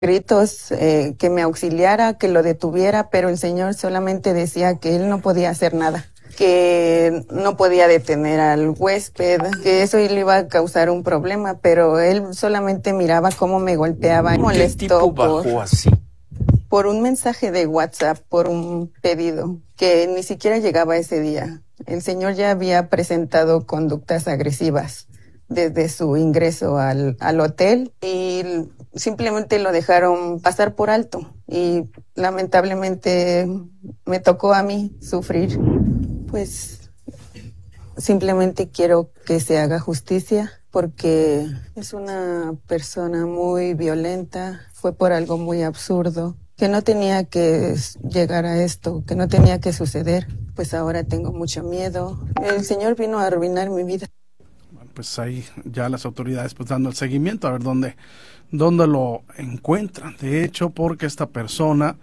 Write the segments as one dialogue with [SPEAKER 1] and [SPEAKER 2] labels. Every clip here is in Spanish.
[SPEAKER 1] gritos que me auxiliara, que lo detuviera, pero el señor solamente decía que él no podía hacer nada, que no podía detener al huésped, que eso le iba a causar un problema, pero él solamente miraba cómo me golpeaba.
[SPEAKER 2] ¿Qué tipo bajó así?
[SPEAKER 1] Por un mensaje de WhatsApp, por un pedido que ni siquiera llegaba ese día. El señor ya había presentado conductas agresivas desde su ingreso al hotel y simplemente lo dejaron pasar por alto y lamentablemente me tocó a mí sufrir. Pues simplemente quiero que se haga justicia porque es una persona muy violenta, fue por algo muy absurdo, que no tenía que llegar a esto, que no tenía que suceder. Pues ahora tengo mucho miedo. El señor vino a arruinar mi vida.
[SPEAKER 3] Pues ahí ya las autoridades pues dando el seguimiento a ver dónde lo encuentran. De hecho, porque esta persona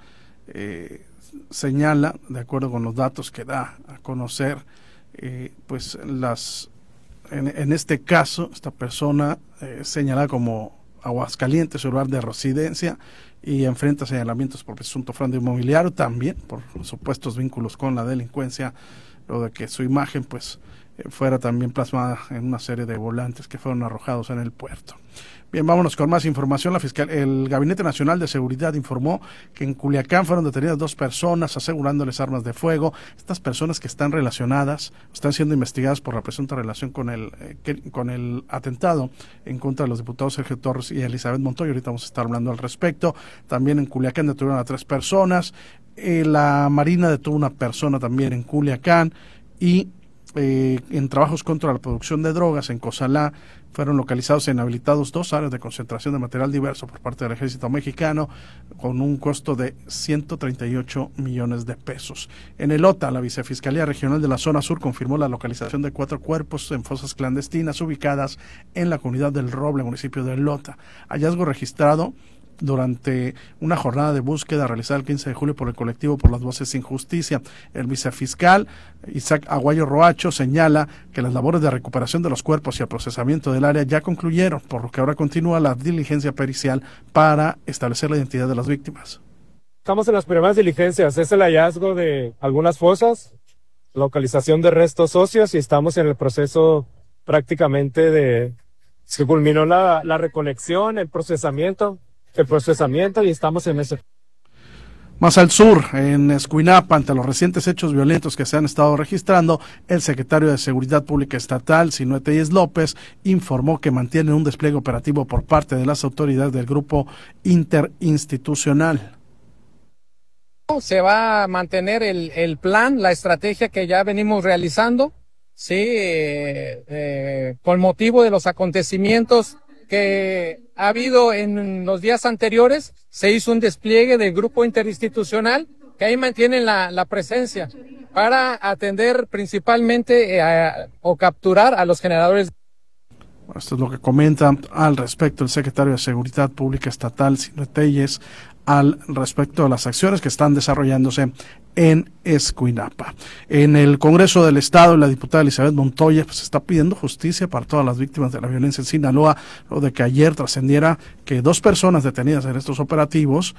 [SPEAKER 3] señala, de acuerdo con los datos que da a conocer, pues en este caso, esta persona señala como Aguascalientes, su lugar de residencia, y enfrenta señalamientos por presunto fraude inmobiliario, también por supuestos vínculos con la delincuencia, lo de que su imagen pues fuera también plasmada en una serie de volantes que fueron arrojados en el puerto. Bien, vámonos con más información. El Gabinete Nacional de Seguridad informó que en Culiacán fueron detenidas 2 personas asegurándoles armas de fuego. Estas personas que están relacionadas, están siendo investigadas por la presunta relación con el atentado en contra de los diputados Sergio Torres y Elizabeth Montoya. Ahorita vamos a estar hablando al respecto. También en Culiacán detuvieron a 3 personas. La Marina detuvo una persona también en Culiacán y en trabajos contra la producción de drogas en Cozalá fueron localizados e inhabilitados 2 áreas de concentración de material diverso por parte del Ejército Mexicano con un costo de 138 millones de pesos. En Elota, la Vicefiscalía Regional de la Zona Sur confirmó la localización de 4 cuerpos en fosas clandestinas ubicadas en la comunidad del Roble, municipio de Elota. Hallazgo registrado durante una jornada de búsqueda realizada el 15 de julio por el colectivo Por las Voces Sin Justicia. El vicefiscal Isaac Aguayo Roacho señala que las labores de recuperación de los cuerpos y el procesamiento del área ya concluyeron, por lo que ahora continúa la diligencia pericial para establecer la identidad de las víctimas.
[SPEAKER 4] Estamos en las primeras diligencias, es el hallazgo de algunas fosas, localización de restos óseos y estamos en el proceso prácticamente se culminó la recolección, el procesamiento y estamos en ese.
[SPEAKER 3] Más al sur, en Escuinapa, ante los recientes hechos violentos que se han estado registrando, el secretario de Seguridad Pública Estatal, Sinué Tellez López, informó que mantienen un despliegue operativo por parte de las autoridades del grupo interinstitucional.
[SPEAKER 5] Se va a mantener el plan, la estrategia que ya venimos realizando, sí, con motivo de los acontecimientos que ha habido en los días anteriores. Se hizo un despliegue del grupo interinstitucional que ahí mantienen la presencia para atender principalmente o capturar a los generadores.
[SPEAKER 3] Bueno, esto es lo que comenta al respecto el secretario de Seguridad Pública Estatal, Sinué Tellez, al respecto de las acciones que están desarrollándose en Escuinapa. En el Congreso del Estado, la diputada Elizabeth Montoya pues está pidiendo justicia para todas las víctimas de la violencia en Sinaloa, luego de que ayer trascendiera que 2 personas detenidas en estos operativos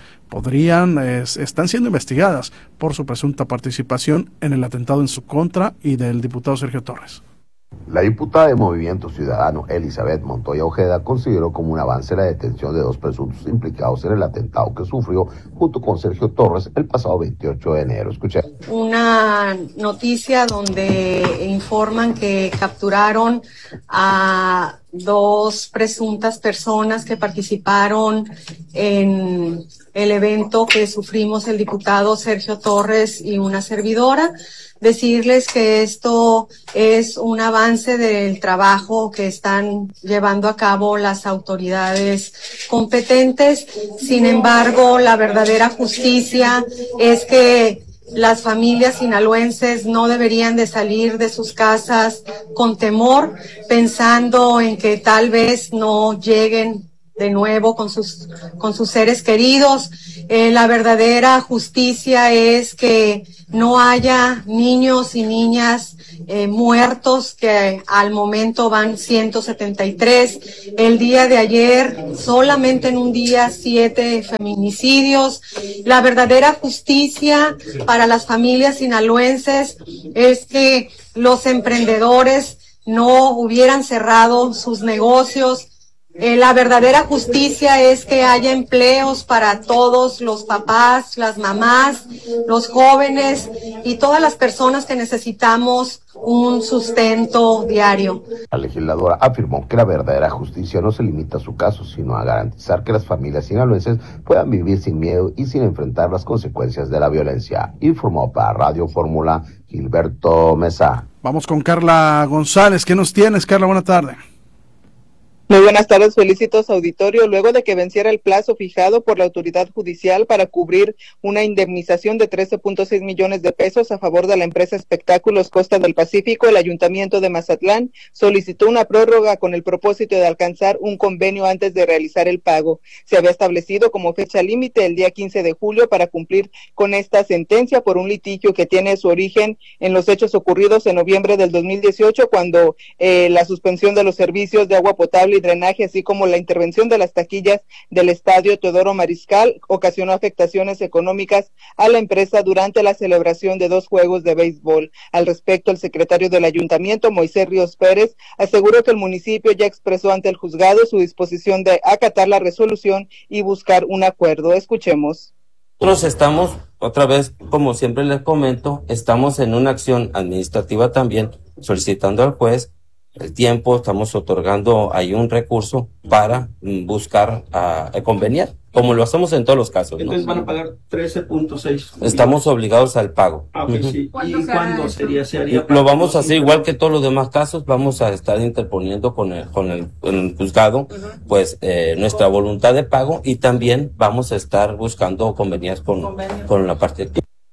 [SPEAKER 3] están siendo investigadas por su presunta participación en el atentado en su contra y del diputado Sergio Torres.
[SPEAKER 6] La diputada de Movimiento Ciudadano, Elizabeth Montoya Ojeda, consideró como un avance la detención de 2 presuntos implicados en el atentado que sufrió junto con Sergio Torres el pasado 28 de enero. Escuché.
[SPEAKER 7] Una noticia donde informan que capturaron a 2 presuntas personas que participaron en el evento que sufrimos el diputado Sergio Torres y una servidora. Decirles que esto es un avance del trabajo que están llevando a cabo las autoridades competentes. Sin embargo, la verdadera justicia es que las familias sinaloenses no deberían de salir de sus casas con temor, pensando en que tal vez no lleguen de nuevo con sus seres queridos. La verdadera justicia es que no haya niños y niñas muertos, que al momento van 173. El día de ayer, solamente en un día, 7 feminicidios. La verdadera justicia para las familias sinaloenses es que los emprendedores no hubieran cerrado sus negocios. La verdadera justicia es que haya empleos para todos los papás, las mamás, los jóvenes y todas las personas que necesitamos un sustento diario.
[SPEAKER 6] La legisladora afirmó que la verdadera justicia no se limita a su caso, sino a garantizar que las familias sinaloenses puedan vivir sin miedo y sin enfrentar las consecuencias de la violencia. Informó para Radio Fórmula Gilberto Mesa.
[SPEAKER 3] Vamos con Carla González. ¿Qué nos tienes, Carla? Buena tarde.
[SPEAKER 8] Muy buenas tardes, felicitos auditorio. Luego de que venciera el plazo fijado por la autoridad judicial para cubrir una indemnización de 13.6 millones de pesos a favor de la empresa Espectáculos Costa del Pacífico, el Ayuntamiento de Mazatlán solicitó una prórroga con el propósito de alcanzar un convenio antes de realizar el pago. Se había establecido como fecha límite el día 15 de julio para cumplir con esta sentencia por un litigio que tiene su origen en los hechos ocurridos en noviembre del 2018, cuando la suspensión de los servicios de agua potable y drenaje, así como la intervención de las taquillas del estadio Teodoro Mariscal, ocasionó afectaciones económicas a la empresa durante la celebración de 2 juegos de béisbol. Al respecto, el secretario del ayuntamiento, Moisés Ríos Pérez, aseguró que el municipio ya expresó ante el juzgado su disposición de acatar la resolución y buscar un acuerdo. Escuchemos.
[SPEAKER 9] Nosotros estamos, otra vez, como siempre les comento, estamos en una acción administrativa también, solicitando al juez el tiempo, estamos otorgando ahí un recurso para buscar conveniar, como lo hacemos en todos los casos, ¿no?
[SPEAKER 2] Entonces van a pagar 13.6.
[SPEAKER 9] Estamos obligados al pago.
[SPEAKER 2] Okay, sí. ¿Y cuándo sería?
[SPEAKER 9] Lo vamos a hacer igual que todos los demás casos, vamos a estar interponiendo con el juzgado, pues, nuestra voluntad de pago, y también vamos a estar buscando conveniar con la parte.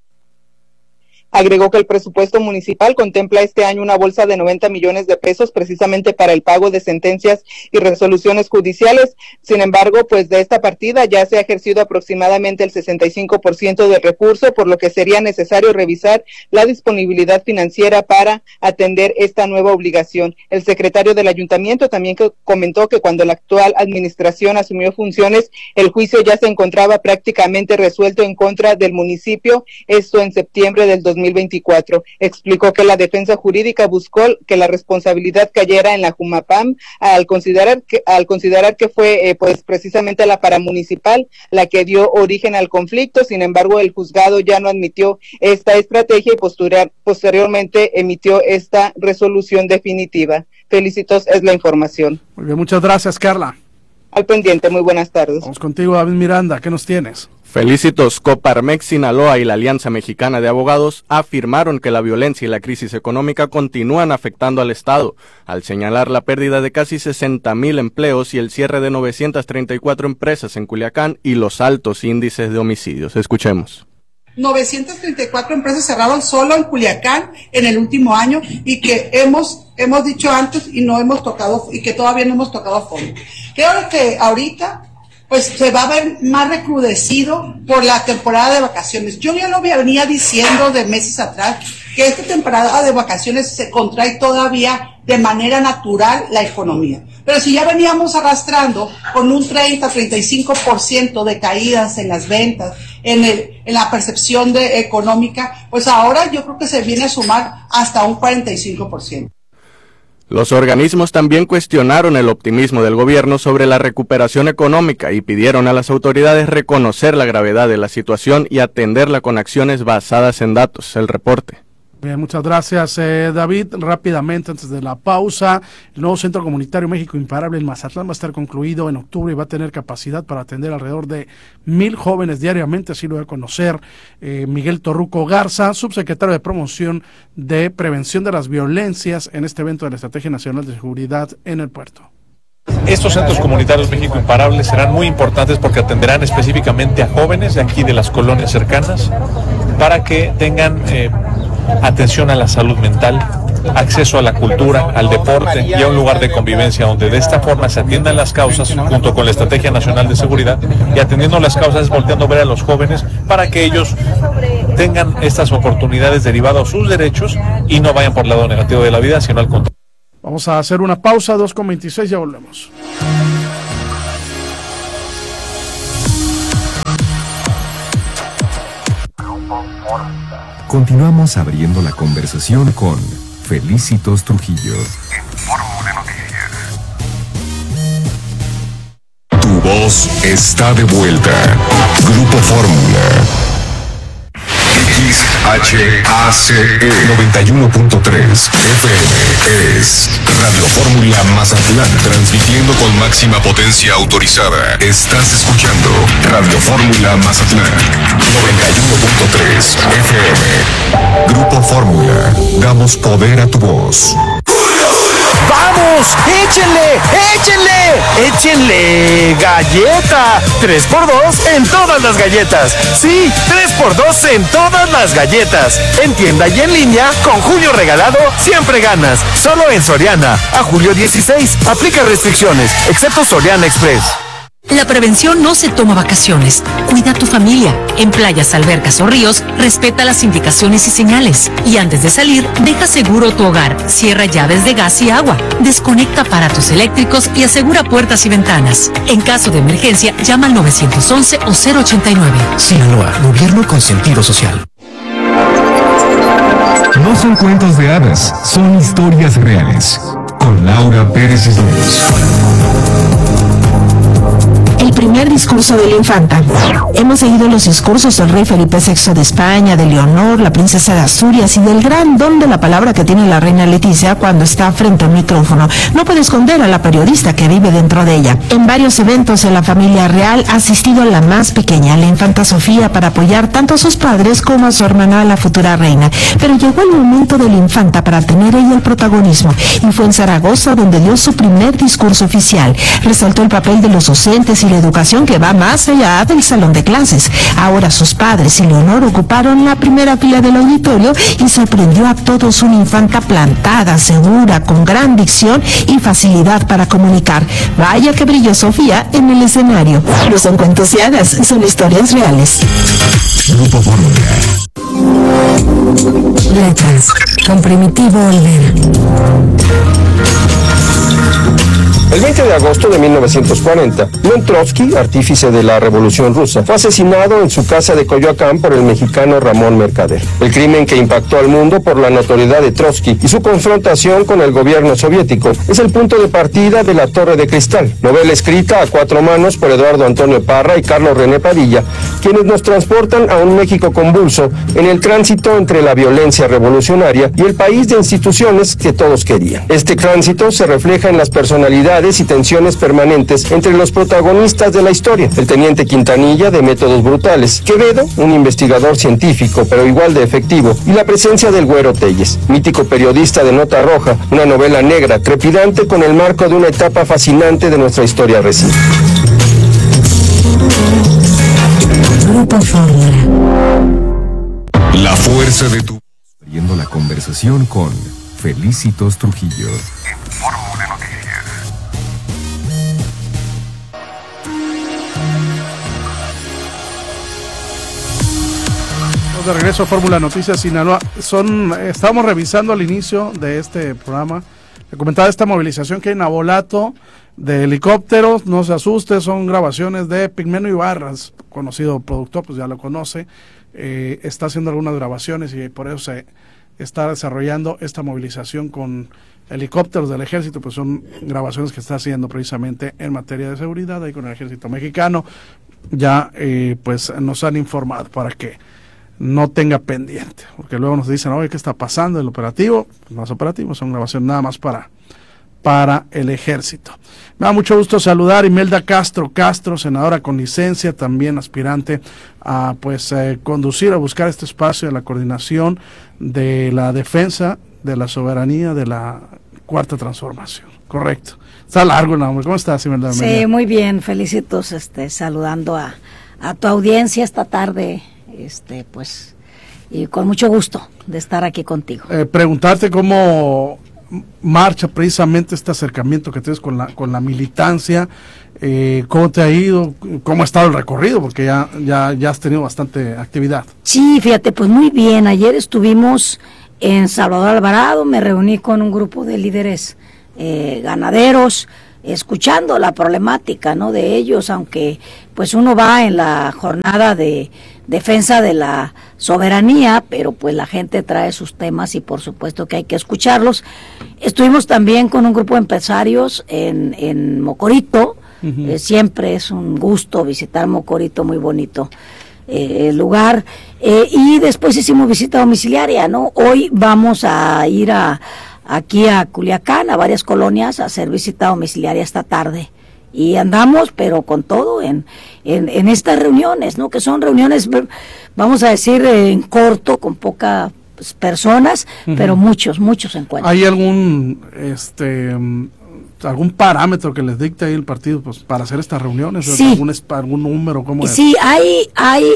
[SPEAKER 8] Agregó que el presupuesto municipal contempla este año una bolsa de 90 millones de pesos precisamente para el pago de sentencias y resoluciones judiciales. Sin embargo, pues de esta partida ya se ha ejercido aproximadamente el 65% del recurso, por lo que sería necesario revisar la disponibilidad financiera para atender esta nueva obligación. El secretario del ayuntamiento también comentó que cuando la actual administración asumió funciones, el juicio ya se encontraba prácticamente resuelto en contra del municipio, esto en septiembre del 2024. Explicó que la defensa jurídica buscó que la responsabilidad cayera en la Jumapam al considerar que fue pues precisamente la paramunicipal la que dio origen al conflicto. Sin embargo, el juzgado ya no admitió esta estrategia y posteriormente emitió esta resolución definitiva. Felicitos, es la información.
[SPEAKER 3] Muy bien, muchas gracias, Carla.
[SPEAKER 8] Al pendiente, muy buenas tardes.
[SPEAKER 3] Vamos contigo, David Miranda, ¿qué nos tienes?
[SPEAKER 10] Felicitos. Coparmex Sinaloa y la Alianza Mexicana de Abogados afirmaron que la violencia y la crisis económica continúan afectando al Estado, al señalar la pérdida de casi 60,000 empleos y el cierre de 934 empresas en Culiacán y los altos índices de homicidios. Escuchemos.
[SPEAKER 11] 934 empresas cerraron solo en Culiacán en el último año, y que hemos dicho antes y no hemos tocado, y que todavía no hemos tocado a fondo. Creo que ahorita pues se va a ver más recrudecido por la temporada de vacaciones. Yo ya lo venía diciendo de meses atrás, que esta temporada de vacaciones se contrae todavía de manera natural la economía. Pero si ya veníamos arrastrando con un 30-35% de caídas en las ventas, en la percepción económica, pues ahora yo creo que se viene a sumar hasta un 45%.
[SPEAKER 10] Los organismos también cuestionaron el optimismo del gobierno sobre la recuperación económica y pidieron a las autoridades reconocer la gravedad de la situación y atenderla con acciones basadas en datos. El reporte.
[SPEAKER 3] Bien, muchas gracias, David. Rápidamente, antes de la pausa, el nuevo Centro Comunitario México Imparable en Mazatlán va a estar concluido en octubre y va a tener capacidad para atender alrededor de 1,000 jóvenes diariamente, así lo va a conocer Miguel Torruco Garza, subsecretario de Promoción de Prevención de las Violencias en este evento de la Estrategia Nacional de Seguridad en el Puerto.
[SPEAKER 12] Estos centros comunitarios México Imparable serán muy importantes porque atenderán específicamente a jóvenes de aquí de las colonias cercanas para que tengan atención a la salud mental, acceso a la cultura, al deporte y a un lugar de convivencia donde de esta forma se atiendan las causas junto con la Estrategia Nacional de Seguridad, y atendiendo las causas es volteando a ver a los jóvenes para que ellos tengan estas oportunidades derivadas a sus derechos y no vayan por el lado negativo de la vida, sino al contrario.
[SPEAKER 3] Vamos a hacer una pausa, 2:26, ya volvemos.
[SPEAKER 13] Continuamos abriendo la conversación con Felicitos Trujillo. Fórmula Noticias. Tu voz está de vuelta. Grupo Fórmula. XHACE 91.3 FM es Radio Fórmula Mazatlán, transmitiendo con máxima potencia autorizada. Estás escuchando Radio Fórmula Mazatlán 91.3 FM. Grupo Fórmula, damos poder a tu voz.
[SPEAKER 14] ¡Vamos! ¡Échenle! ¡Échenle! ¡Échenle! ¡Galleta! 3x2 en todas las galletas. Sí, 3x2 en todas las galletas. En tienda y en línea, con Julio Regalado, siempre ganas. Solo en Soriana. A julio 16. Aplica restricciones, excepto Soriana Express.
[SPEAKER 15] La prevención no se toma vacaciones. Cuida a tu familia. En playas, albercas o ríos, respeta las indicaciones y señales. Y antes de salir, deja seguro tu hogar. Cierra llaves de gas y agua. Desconecta aparatos eléctricos y asegura puertas y ventanas. En caso de emergencia, llama al 911 o 089.
[SPEAKER 13] Sinaloa, gobierno con sentido social. No son cuentos de hadas, son historias reales. Con Laura Pérez Cisneros.
[SPEAKER 16] El primer discurso de la infanta. Hemos seguido los discursos del rey Felipe VI de España, de Leonor, la princesa de Asturias y del gran don de la palabra que tiene la reina Leticia cuando está frente al micrófono. No puede esconder a la periodista que vive dentro de ella. En varios eventos de la familia real ha asistido la más pequeña, la infanta Sofía, para apoyar tanto a sus padres como a su hermana, la futura reina. Pero llegó el momento de la infanta para tener ella el protagonismo, y fue en Zaragoza donde dio su primer discurso oficial. Resaltó el papel de los docentes y la educación que va más allá del salón de clases. Ahora sus padres y Leonor ocuparon la primera fila del auditorio y sorprendió a todos una infanta plantada, segura, con gran dicción y facilidad para comunicar. Vaya que brilló Sofía en el escenario. No son cuentos y hadas, son historias reales.
[SPEAKER 13] Grupo Fórmula.
[SPEAKER 16] Letras con Primitivo Olvera.
[SPEAKER 17] El 20 de agosto de 1940, León Trotsky, artífice de la Revolución Rusa, fue asesinado en su casa de Coyoacán por el mexicano Ramón Mercader. El crimen que impactó al mundo por la notoriedad de Trotsky y su confrontación con el gobierno soviético es el punto de partida de La Torre de Cristal, novela escrita a cuatro manos por Eduardo Antonio Parra y Carlos René Padilla, quienes nos transportan a un México convulso en el tránsito entre la violencia revolucionaria y el país de instituciones que todos querían. Este tránsito se refleja en las personalidades y tensiones permanentes entre los protagonistas de la historia: el teniente Quintanilla, de métodos brutales; Quevedo, un investigador científico pero igual de efectivo; y la presencia del Güero Telles, mítico periodista de Nota Roja, una novela negra trepidante con el marco de una etapa fascinante de nuestra historia reciente.
[SPEAKER 16] Grupo Fórmula.
[SPEAKER 13] La fuerza de tu... Viendo la conversación con Felicitos Trujillo. Fórmula Noticias.
[SPEAKER 3] De regreso a Fórmula Noticias Sinaloa. Estamos revisando al inicio de este programa. Le comentaba esta movilización que hay en Navolato de helicópteros. No se asuste, son grabaciones de Pigmeno Ibarras, conocido productor, pues ya lo conoce. Está haciendo algunas grabaciones y por eso se está desarrollando esta movilización con helicópteros del ejército. Pues son grabaciones que está haciendo precisamente en materia de seguridad ahí con el ejército mexicano. Ya pues nos han informado para que no tenga pendiente, porque luego nos dicen, oye, ¿qué está pasando? El operativo, no es operativo, son grabaciones nada más para el ejército. Me da mucho gusto saludar a Imelda Castro, senadora con licencia, también aspirante a conducir, a buscar este espacio de la coordinación de la defensa de la soberanía de la Cuarta Transformación. Correcto. Está largo el nombre. ¿Cómo estás, Imelda?
[SPEAKER 18] Sí, muy bien, Felicitos, saludando a tu audiencia esta tarde. Y con mucho gusto de estar aquí contigo.
[SPEAKER 3] Preguntarte cómo marcha precisamente este acercamiento que tienes con la militancia. ¿Cómo te ha ido? ¿Cómo ha estado el recorrido? Porque ya has tenido bastante actividad.
[SPEAKER 18] Sí, fíjate, pues muy bien. Ayer estuvimos en Salvador Alvarado, me reuní con un grupo de líderes ganaderos, escuchando la problemática, ¿no?, de ellos, aunque pues uno va en la jornada de defensa de la soberanía, pero pues la gente trae sus temas y por supuesto que hay que escucharlos. Estuvimos también con un grupo de empresarios en Mocorito. Siempre es un gusto visitar Mocorito, muy bonito el lugar, y después hicimos visita domiciliaria, ¿no? Hoy vamos a ir aquí a Culiacán, a varias colonias, a hacer visita domiciliaria esta tarde. Y andamos, pero con todo, en estas reuniones, ¿no? Que son reuniones, vamos a decir, en corto, con pocas personas, pero muchos encuentros.
[SPEAKER 3] ¿Hay algún parámetro que les dicte ahí el partido, pues, para hacer estas reuniones?
[SPEAKER 18] Sí.
[SPEAKER 3] ¿Algún número? ¿Cómo es?
[SPEAKER 18] Sí, hay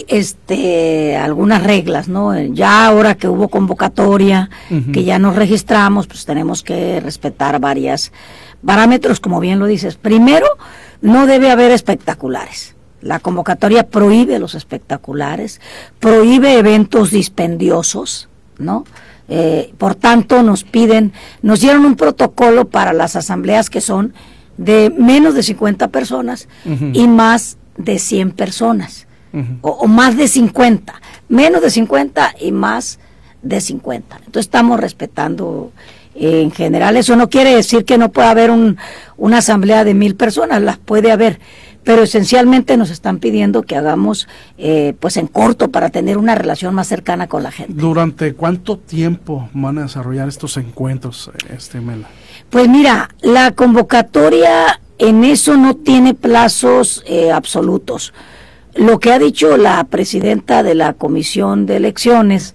[SPEAKER 18] algunas reglas, ¿no? Ya ahora que hubo convocatoria, que ya nos registramos, pues tenemos que respetar varios parámetros, como bien lo dices. Primero, no debe haber espectaculares. La convocatoria prohíbe los espectaculares, prohíbe eventos dispendiosos, ¿no? Por tanto, nos dieron un protocolo para las asambleas que son de menos de 50 personas y más de 100 personas, o más de 50, menos de 50 y más de 50. Entonces estamos respetando en general. Eso no quiere decir que no pueda haber una asamblea de 1000 personas, las puede haber, pero esencialmente nos están pidiendo que hagamos pues en corto, para tener una relación más cercana con la gente.
[SPEAKER 3] ¿Durante cuánto tiempo van a desarrollar estos encuentros, Mela?
[SPEAKER 18] Pues mira, la convocatoria en eso no tiene plazos absolutos. Lo que ha dicho la presidenta de la Comisión de Elecciones,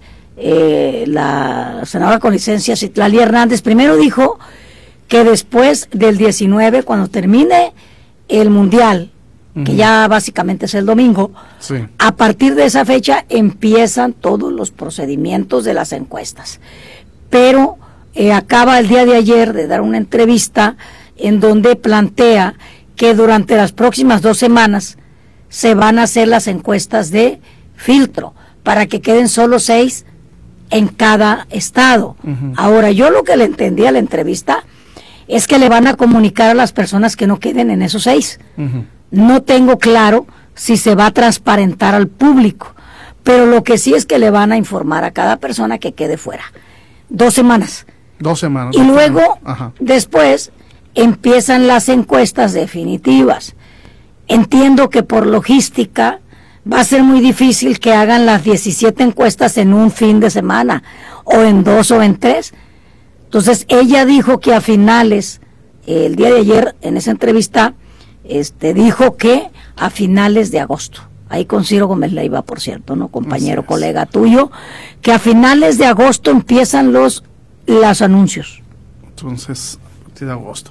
[SPEAKER 18] la senadora con licencia Citlali Hernández, primero dijo que después del 19, cuando termine el Mundial, que ya básicamente es el domingo,
[SPEAKER 3] sí,
[SPEAKER 18] a partir de esa fecha empiezan todos los procedimientos de las encuestas. Pero acaba el día de ayer de dar una entrevista en donde plantea que durante las próximas 2 semanas se van a hacer las encuestas de filtro para que queden solo 6 en cada estado. Ahora, yo lo que le entendí a la entrevista es que le van a comunicar a las personas que no queden en esos 6. No tengo claro si se va a transparentar al público, pero lo que sí es que le van a informar a cada persona que quede fuera. 2 semanas.
[SPEAKER 3] 2 semanas.
[SPEAKER 18] Y luego, después, empiezan las encuestas definitivas. Entiendo que por logística va a ser muy difícil que hagan las 17 encuestas en un fin de semana, o en 2 o en 3. Entonces, ella dijo que a finales, el día de ayer, en esa entrevista, dijo que a finales de agosto, ahí con Ciro Gómez Leiva, por cierto, ¿no? Compañero, colega tuyo, que a finales de agosto empiezan los anuncios.
[SPEAKER 3] Entonces, a partir de agosto.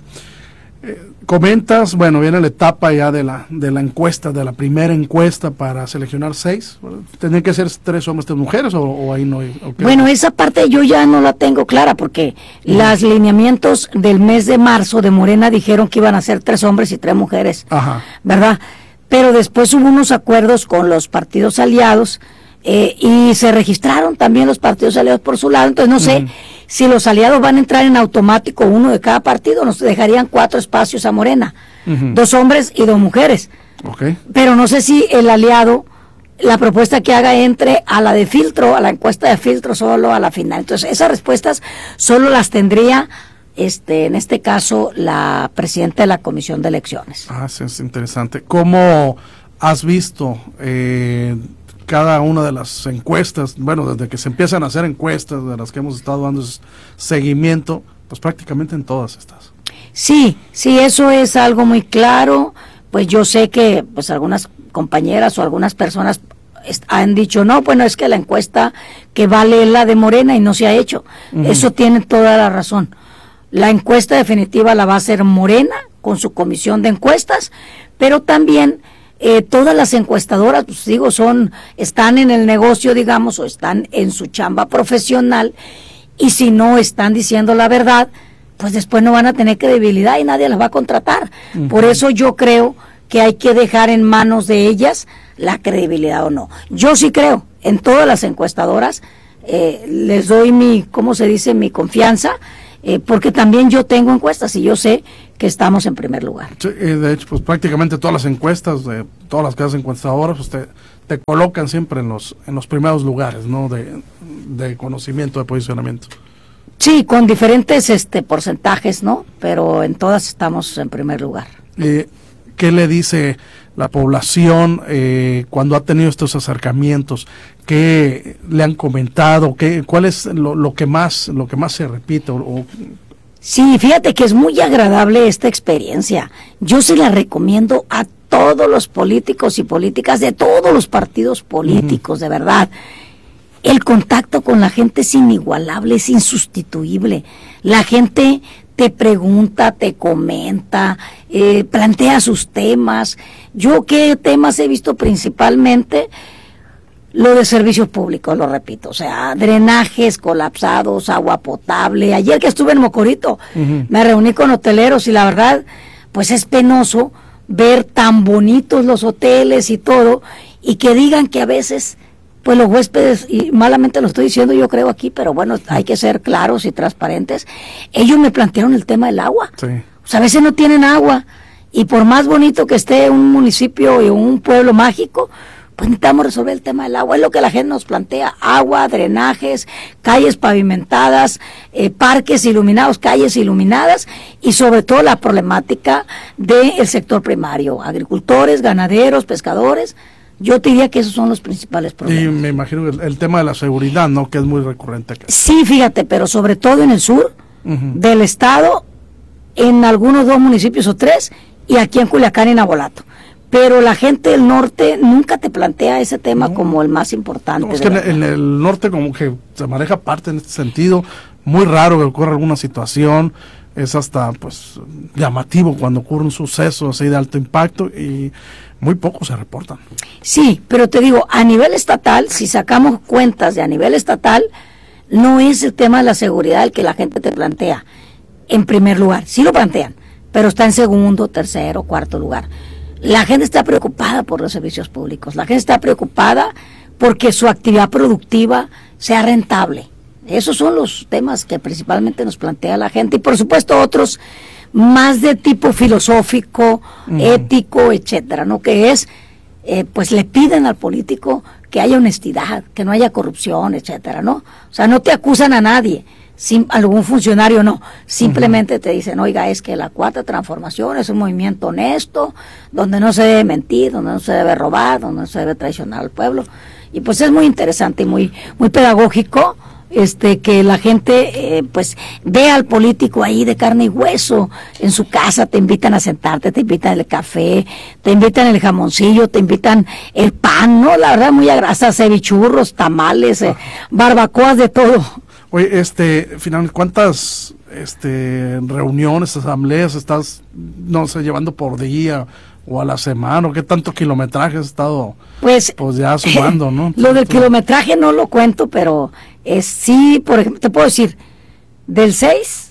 [SPEAKER 3] Comentas, bueno, viene la etapa ya de la encuesta, de la primera encuesta para seleccionar 6. ¿Tendrían que ser 3 hombres, 3 mujeres o ahí no hay? Okay.
[SPEAKER 18] Bueno, esa parte yo ya no la tengo clara porque los lineamientos del mes de marzo de Morena dijeron que iban a ser 3 hombres y 3 mujeres, ¿verdad? Pero después hubo unos acuerdos con los partidos aliados y se registraron también los partidos aliados por su lado, entonces no sé si los aliados van a entrar en automático, uno de cada partido, nos dejarían 4 espacios a Morena, 2 hombres y 2 mujeres. Pero no sé si el aliado, la propuesta que haga entre a la de filtro, a la encuesta de filtro, solo a la final. Entonces esas respuestas solo las tendría en este caso la presidenta de la Comisión de Elecciones.
[SPEAKER 3] Eso es interesante. ¿Cómo has visto cada una de las encuestas? Bueno, desde que se empiezan a hacer encuestas, de las que hemos estado dando seguimiento, pues prácticamente en todas estas.
[SPEAKER 18] Sí, eso es algo muy claro. Pues yo sé que pues algunas compañeras o algunas personas han dicho, no, bueno, es que la encuesta que vale es la de Morena y no se ha hecho. Eso tiene toda la razón. La encuesta definitiva la va a hacer Morena con su comisión de encuestas, pero también todas las encuestadoras, pues digo, están en el negocio, digamos, o están en su chamba profesional, y si no están diciendo la verdad, pues después no van a tener credibilidad y nadie las va a contratar. Por eso yo creo que hay que dejar en manos de ellas la credibilidad o no. Yo sí creo en todas las encuestadoras, les doy mi confianza, porque también yo tengo encuestas y yo sé que estamos en primer lugar.
[SPEAKER 3] Sí, de hecho, pues prácticamente todas las encuestas de todas las casas encuestadoras, pues te colocan siempre en los primeros lugares, ¿no? De conocimiento, de posicionamiento.
[SPEAKER 18] Sí, con diferentes porcentajes, ¿no? Pero en todas estamos en primer lugar.
[SPEAKER 3] ¿Qué le dice la población cuando ha tenido estos acercamientos? ¿Qué le han comentado? ¿Cuál es lo que más se repite?
[SPEAKER 18] Sí, fíjate que es muy agradable esta experiencia. Yo se la recomiendo a todos los políticos y políticas de todos los partidos políticos, de verdad. El contacto con la gente es inigualable, es insustituible. La gente te pregunta, te comenta, plantea sus temas. Yo, ¿qué temas he visto principalmente? Lo de servicios públicos, lo repito, o sea, drenajes colapsados, agua potable. Ayer que estuve en Mocorito, me reuní con hoteleros y la verdad, pues es penoso ver tan bonitos los hoteles y todo, y que digan que a veces, pues los huéspedes, y malamente lo estoy diciendo yo creo aquí, pero bueno, hay que ser claros y transparentes, ellos me plantearon el tema del agua. Sí. O sea, a veces no tienen agua, y por más bonito que esté un municipio y un pueblo mágico, pues necesitamos resolver el tema del agua. Es lo que la gente nos plantea: agua, drenajes, calles pavimentadas, parques iluminados, calles iluminadas, y sobre todo la problemática del sector primario, agricultores, ganaderos, pescadores. Yo te diría que esos son los principales problemas.
[SPEAKER 3] Y me imagino el tema de la seguridad, ¿no? Que es muy recurrente acá.
[SPEAKER 18] Sí, fíjate, pero sobre todo en el sur del estado, en algunos 2 municipios o 3, y aquí en Culiacán y en Navolato. Pero la gente del norte nunca te plantea ese tema como el más importante.
[SPEAKER 3] No, es que en el norte como que se maneja parte en este sentido. Muy raro que ocurra alguna situación. Es hasta pues llamativo cuando ocurre un suceso así de alto impacto, y muy pocos se reportan.
[SPEAKER 18] Sí, pero te digo, a nivel estatal, si sacamos cuentas de a nivel estatal, no es el tema de la seguridad el que la gente te plantea en primer lugar. Sí lo plantean, pero está en segundo, tercero, cuarto lugar. La gente está preocupada por los servicios públicos, la gente está preocupada porque su actividad productiva sea rentable. Esos son los temas que principalmente nos plantea la gente, y por supuesto otros más de tipo filosófico, ético, etcétera, ¿no? Que es, pues le piden al político que haya honestidad, que no haya corrupción, etcétera, ¿no? O sea, no te acusan a nadie. Algún funcionario no, simplemente te dicen: oiga, es que la Cuarta Transformación es un movimiento honesto, donde no se debe mentir, donde no se debe robar, donde no se debe traicionar al pueblo. Y pues es muy interesante y muy pedagógico que la gente pues vea al político ahí de carne y hueso en su casa. Te invitan a sentarte, te invitan el café, te invitan el jamoncillo, te invitan el pan, ¿no? La verdad, muy agradable, cevichurros, tamales, barbacoas, de todo.
[SPEAKER 3] Oye, finalmente, ¿cuántas reuniones, asambleas estás, no sé, llevando por día o a la semana? ¿O qué tanto kilometraje has estado pues ya sumando, no?
[SPEAKER 18] Lo del kilometraje no lo cuento, pero sí, por ejemplo, te puedo decir, del 6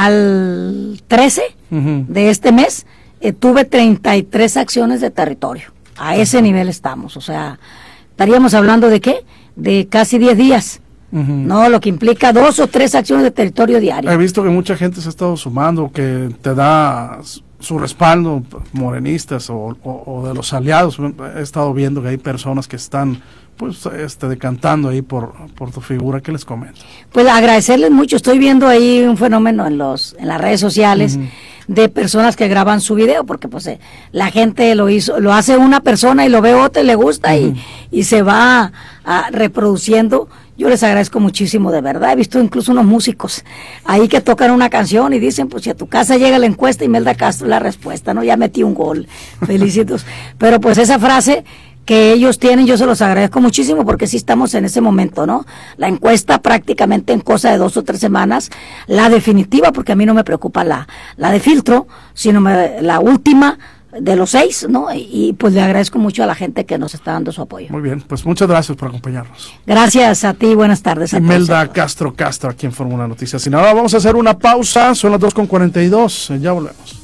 [SPEAKER 18] al 13 de este mes, tuve 33 acciones de territorio. A ese nivel estamos, o sea, estaríamos hablando de ¿qué? De casi 10 días. No, lo que implica 2 o 3 acciones de territorio diario.
[SPEAKER 3] He visto que mucha gente se ha estado sumando, que te da su respaldo, morenistas o de los aliados. He estado viendo que hay personas que están pues decantando ahí por tu figura. ¿Qué les comento?
[SPEAKER 18] Pues agradecerles mucho. Estoy viendo ahí un fenómeno en las redes sociales de personas que graban su video, porque pues la gente lo hace una persona y lo ve otra y le gusta y se va reproduciendo. Yo les agradezco muchísimo, de verdad. He visto incluso unos músicos ahí que tocan una canción y dicen: pues si a tu casa llega la encuesta, Imelda Castro la respuesta, ¿no? Ya metí un gol, felicitos. Pero pues esa frase que ellos tienen, yo se los agradezco muchísimo, porque sí estamos en ese momento, ¿no? La encuesta prácticamente en cosa de 2 o 3 semanas, la definitiva, porque a mí no me preocupa la de filtro, sino la última, de los 6, ¿no? Y pues le agradezco mucho a la gente que nos está dando su apoyo.
[SPEAKER 3] Muy bien, pues muchas gracias por acompañarnos.
[SPEAKER 18] Gracias a ti, buenas tardes.
[SPEAKER 3] Imelda Castro aquí en Fórmula Noticias. Y ahora vamos a hacer una pausa, son las 2:42, ya volvemos.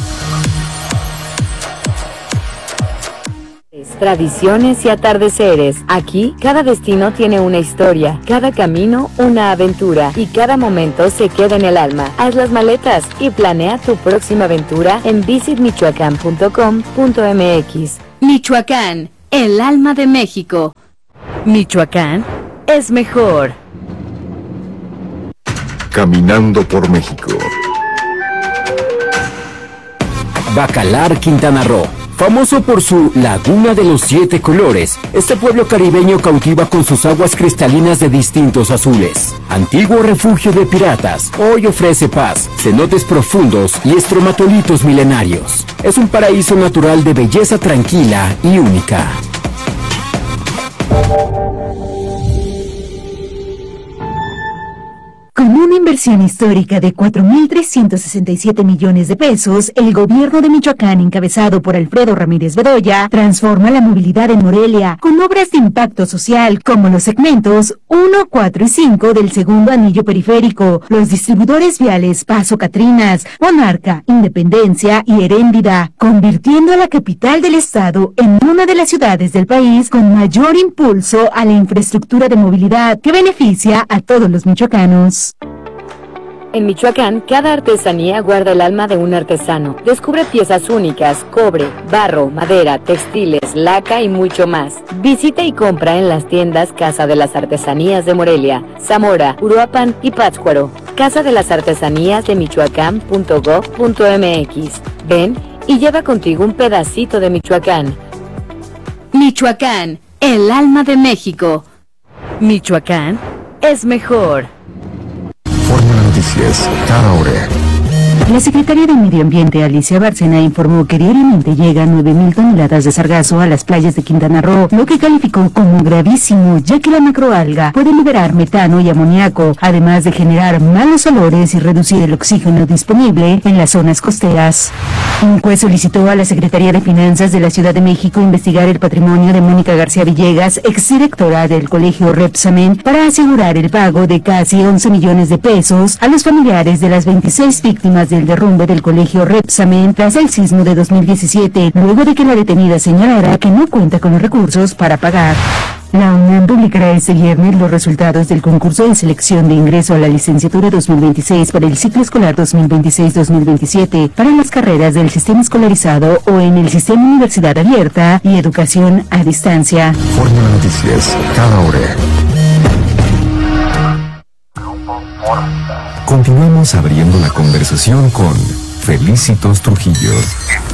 [SPEAKER 19] Tradiciones y atardeceres. Aquí, cada destino tiene una historia, cada camino una aventura y cada momento se queda en el alma. Haz las maletas y planea tu próxima aventura en visitmichoacán.com.mx.
[SPEAKER 15] Michoacán, el alma de México. Michoacán es mejor.
[SPEAKER 13] Caminando por México.
[SPEAKER 20] Bacalar, Quintana Roo. Famoso por su Laguna de los 7 colores, este pueblo caribeño cautiva con sus aguas cristalinas de distintos azules. Antiguo refugio de piratas, hoy ofrece paz, cenotes profundos y estromatolitos milenarios. Es un paraíso natural de belleza tranquila y única.
[SPEAKER 21] Con una inversión histórica de 4.367 millones de pesos, el gobierno de Michoacán, encabezado por Alfredo Ramírez Bedoya, transforma la movilidad en Morelia con obras de impacto social como los segmentos 1, 4 y 5 del segundo anillo periférico, los distribuidores viales Paso Catrinas, Monarca, Independencia y Heréndida, convirtiendo a la capital del estado en una de las ciudades del país con mayor impulso a la infraestructura de movilidad que beneficia a todos los michoacanos.
[SPEAKER 19] En Michoacán, cada artesanía guarda el alma de un artesano. Descubre piezas únicas, cobre, barro, madera, textiles, laca y mucho más. Visita y compra en las tiendas Casa de las Artesanías de Morelia, Zamora, Uruapan y Pátzcuaro. Casa de las Artesanías de Michoacán.gov.mx. Ven y lleva contigo un pedacito de Michoacán.
[SPEAKER 15] Michoacán, el alma de México. Michoacán es mejor.
[SPEAKER 13] Fórmula Noticias, cada hora.
[SPEAKER 21] La Secretaría de Medio Ambiente, Alicia Bárcena, informó que diariamente llegan 9,000 toneladas de sargazo a las playas de Quintana Roo, lo que calificó como gravísimo, ya que la macroalga puede liberar metano y amoníaco, además de generar malos olores y reducir el oxígeno disponible en las zonas costeras. Un juez solicitó a la Secretaría de Finanzas de la Ciudad de México investigar el patrimonio de Mónica García Villegas, exdirectora del Colegio Repsamen, para asegurar el pago de casi 11 millones de pesos a los familiares de las 26 víctimas del derrumbe del Colegio Repsamen tras el sismo de 2017, luego de que la detenida señalara que no cuenta con los recursos para pagar. La UNAM publicará este viernes los resultados del concurso de selección de ingreso a la licenciatura 2026 para el ciclo escolar 2026-2027 para las carreras del sistema escolarizado o en el sistema Universidad Abierta y Educación a Distancia.
[SPEAKER 13] Fórmula Noticias, cada hora. Continuamos abriendo la conversación con Felicitos Trujillo.